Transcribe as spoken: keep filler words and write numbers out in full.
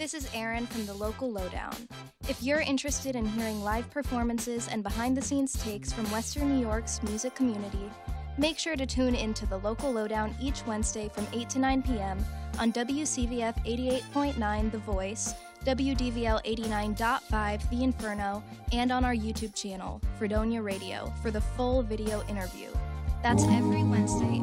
This is Erin from the Local Lowdown. If you're interested in hearing live performances and behind-the-scenes takes from Western New York's music community, make sure to tune into the Local Lowdown each Wednesday from eight to nine p.m. on W C V F eighty-eight point nine The Voice, W D V L eighty-nine point five The Inferno, and on our YouTube channel, Fredonia Radio, for the full video interview. That's every Wednesday